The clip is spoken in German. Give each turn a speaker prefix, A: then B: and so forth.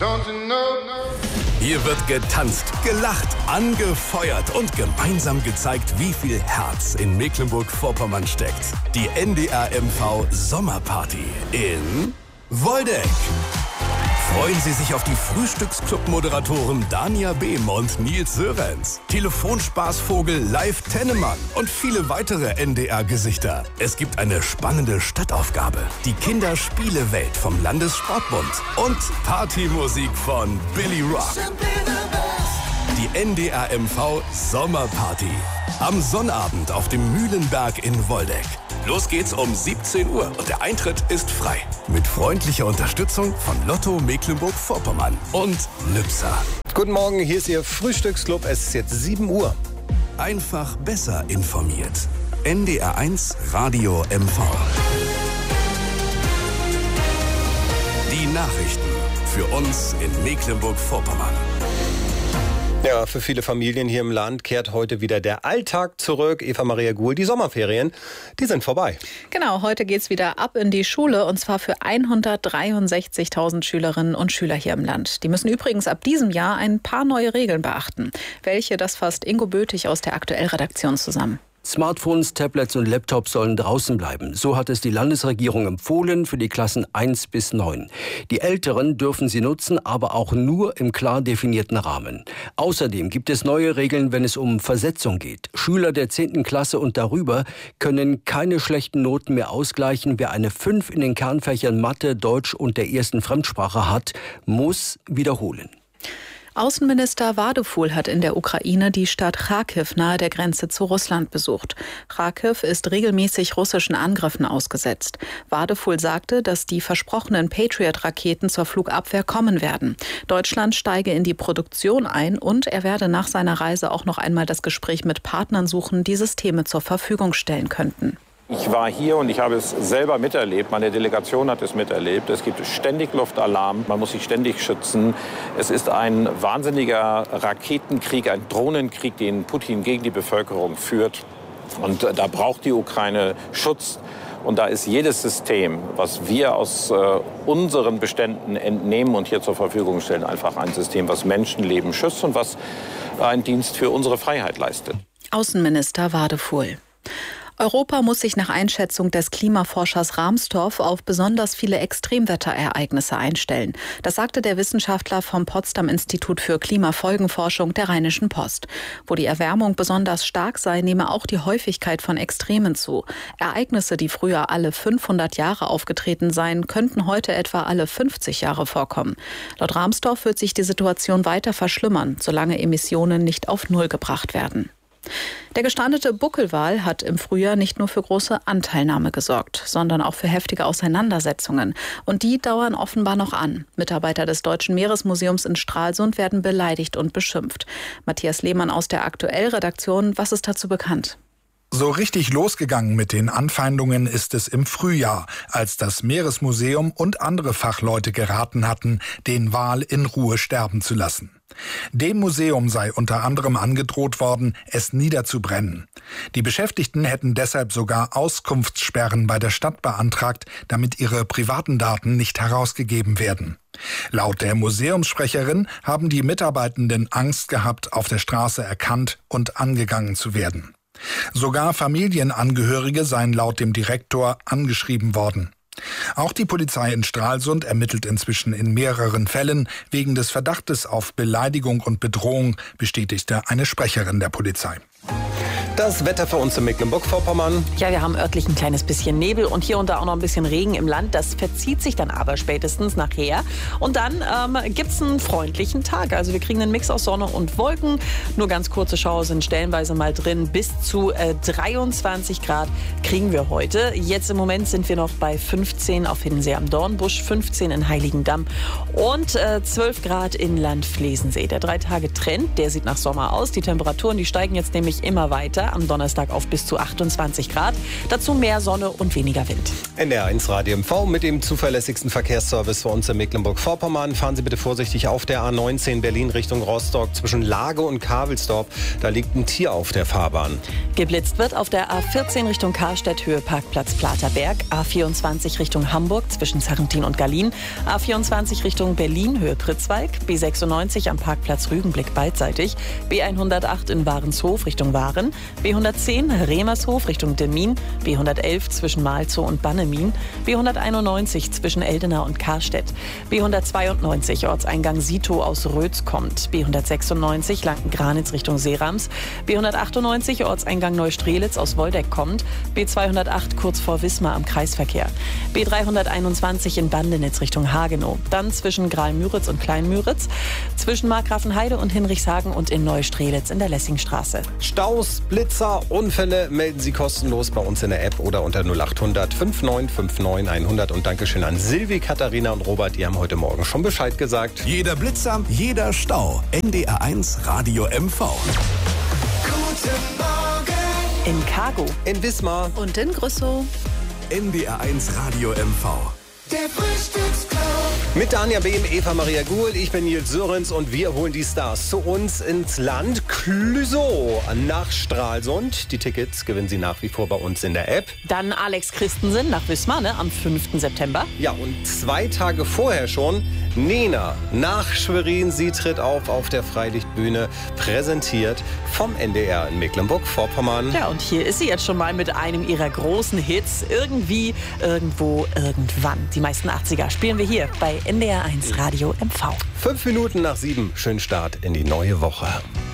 A: Hier wird getanzt, gelacht, angefeuert und gemeinsam gezeigt, wie viel Herz in Mecklenburg-Vorpommern steckt. Die NDR-MV Sommerparty in Woldeck. Freuen Sie sich auf die Frühstücksclub-Moderatoren Dania Behm und Nils Sörenz, Telefonspaßvogel Live Tennemann und viele weitere NDR-Gesichter. Es gibt eine spannende Stadtaufgabe, die Kinderspielewelt vom Landessportbund und Partymusik von Billy Rock. Die NDR-MV Sommerparty. Am Sonnabend auf dem Mühlenberg in Woldeck. Los geht's um 17 Uhr und der Eintritt ist frei. Mit freundlicher Unterstützung von Lotto Mecklenburg-Vorpommern und Lübser.
B: Guten Morgen, hier ist Ihr Frühstücksclub. Es ist jetzt 7 Uhr.
A: Einfach besser informiert. NDR1 Radio MV. Die Nachrichten für uns in Mecklenburg-Vorpommern.
B: Ja, für viele Familien hier im Land kehrt heute wieder der Alltag zurück. Eva Maria Guhl, die Sommerferien, die sind vorbei.
C: Genau, heute geht's wieder ab in die Schule und zwar für 163.000 Schülerinnen und Schüler hier im Land. Die müssen übrigens ab diesem Jahr ein paar neue Regeln beachten. Welche, das fasst Ingo Bötig aus der Aktuell-Redaktion zusammen.
D: Smartphones, Tablets und Laptops sollen draußen bleiben. So hat es die Landesregierung empfohlen für die Klassen 1 bis 9. Die Älteren dürfen sie nutzen, aber auch nur im klar definierten Rahmen. Außerdem gibt es neue Regeln, wenn es um Versetzung geht. Schüler der 10. Klasse und darüber können keine schlechten Noten mehr ausgleichen. Wer eine 5 in den Kernfächern Mathe, Deutsch und der ersten Fremdsprache hat, muss wiederholen.
C: Außenminister Wadefuhl hat in der Ukraine die Stadt Charkiw nahe der Grenze zu Russland besucht. Charkiw ist regelmäßig russischen Angriffen ausgesetzt. Wadefuhl sagte, dass die versprochenen Patriot-Raketen zur Flugabwehr kommen werden. Deutschland steige in die Produktion ein und er werde nach seiner Reise auch noch einmal das Gespräch mit Partnern suchen, die Systeme zur Verfügung stellen könnten.
E: Ich war hier und ich habe es selber miterlebt. Meine Delegation hat es miterlebt. Es gibt ständig Luftalarm. Man muss sich ständig schützen. Es ist ein wahnsinniger Raketenkrieg, ein Drohnenkrieg, den Putin gegen die Bevölkerung führt. Und da braucht die Ukraine Schutz. Und da ist jedes System, was wir aus unseren Beständen entnehmen und hier zur Verfügung stellen, einfach ein System, was Menschenleben schützt und was einen Dienst für unsere Freiheit leistet.
C: Außenminister Wadefuhl. Europa muss sich nach Einschätzung des Klimaforschers Rahmstorff auf besonders viele Extremwetterereignisse einstellen. Das sagte der Wissenschaftler vom Potsdam-Institut für Klimafolgenforschung der Rheinischen Post. Wo die Erwärmung besonders stark sei, nehme auch die Häufigkeit von Extremen zu. Ereignisse, die früher alle 500 Jahre aufgetreten seien, könnten heute etwa alle 50 Jahre vorkommen. Laut Rahmstorff wird sich die Situation weiter verschlimmern, solange Emissionen nicht auf Null gebracht werden. Der gestrandete Buckelwal hat im Frühjahr nicht nur für große Anteilnahme gesorgt, sondern auch für heftige Auseinandersetzungen. Und die dauern offenbar noch an. Mitarbeiter des Deutschen Meeresmuseums in Stralsund werden beleidigt und beschimpft. Matthias Lehmann aus der Aktuell-Redaktion, was ist dazu bekannt?
F: So richtig losgegangen mit den Anfeindungen ist es im Frühjahr, als das Meeresmuseum und andere Fachleute geraten hatten, den Wal in Ruhe sterben zu lassen. Dem Museum sei unter anderem angedroht worden, es niederzubrennen. Die Beschäftigten hätten deshalb sogar Auskunftssperren bei der Stadt beantragt, damit ihre privaten Daten nicht herausgegeben werden. Laut der Museumssprecherin haben die Mitarbeitenden Angst gehabt, auf der Straße erkannt und angegangen zu werden. Sogar Familienangehörige seien laut dem Direktor angeschrieben worden. Auch die Polizei in Stralsund ermittelt inzwischen in mehreren Fällen wegen des Verdachtes auf Beleidigung und Bedrohung, bestätigte eine Sprecherin der Polizei.
B: Das Wetter für uns in Mecklenburg-Vorpommern.
G: Ja, wir haben örtlich ein kleines bisschen Nebel und hier und da auch noch ein bisschen Regen im Land. Das verzieht sich dann aber spätestens nachher. Und dann gibt's einen freundlichen Tag. Also wir kriegen einen Mix aus Sonne und Wolken. Nur ganz kurze Schauer sind stellenweise mal drin. Bis zu 23 Grad kriegen wir heute. Jetzt im Moment sind wir noch bei 15 auf Hiddensee am Dornbusch, 15 in Heiligendamm und 12 Grad in Landflesensee. Der 3-Tage-Trend, der sieht nach Sommer aus. Die Temperaturen, die steigen jetzt nämlich immer weiter. Tage am Donnerstag auf bis zu 28 Grad. Dazu mehr Sonne und weniger Wind.
B: NDR1 Radio MV mit dem zuverlässigsten Verkehrsservice für uns in Mecklenburg-Vorpommern. Fahren Sie bitte vorsichtig auf der A19 Berlin Richtung Rostock zwischen Lage und Kavelsdorf. Da liegt ein Tier auf der Fahrbahn.
G: Geblitzt wird auf der A14 Richtung Karstedt, Höhe Parkplatz Platerberg, A24 Richtung Hamburg zwischen Sarrentin und Gallien, A24 Richtung Berlin, Höhe Pritzwalk, B96 am Parkplatz Rügenblick beidseitig, B108 in Warenshof Richtung Waren, B110 Remershof Richtung Demmin, B111 zwischen Malzow und Bannemin, B191 zwischen Eldena und Karstedt, B192 Ortseingang Sito aus Rötz kommt, B196 Lanken-Granitz Richtung Seerams, B198 Ortseingang Neustrelitz aus Woldeck kommt, B208 kurz vor Wismar am Kreisverkehr, B321 in Bandenitz Richtung Hagenow, dann zwischen Graal-Müritz und Klein-Müritz, zwischen Markgrafenheide und Hinrichshagen und in Neustrelitz in der Lessingstraße.
B: Staus, Blitzer, Unfälle melden Sie kostenlos bei uns in der App oder unter 0800 5959 100. Und Dankeschön an Silvi, Katharina und Robert, die haben heute Morgen schon Bescheid gesagt.
A: Jeder Blitzer, jeder Stau. NDR1 Radio MV.
H: Guten Morgen.
G: In Cargo,
B: In Wismar.
C: Und in Grüssow.
A: NDR1 Radio MV.
H: Der Frühstücksclub.
B: Mit Anja Behm, Eva Maria Guhl, ich bin Nils Sörenz und wir holen die Stars zu uns ins Land Clüsow nach Stralsund. Die Tickets gewinnen Sie nach wie vor bei uns in der App.
G: dann Alex Christensen nach Wismar am 5. September.
B: Ja, und 2 Tage vorher schon Nena nach Schwerin. Sie tritt auf der Freilichtbühne, präsentiert vom NDR in Mecklenburg-Vorpommern.
G: Ja, und hier ist sie jetzt schon mal mit einem ihrer großen Hits. Irgendwie, irgendwo, irgendwann. Die meisten 80er spielen wir hier bei NDR1 Radio MV.
B: 5 Minuten nach 7. Schönen Start in die neue Woche.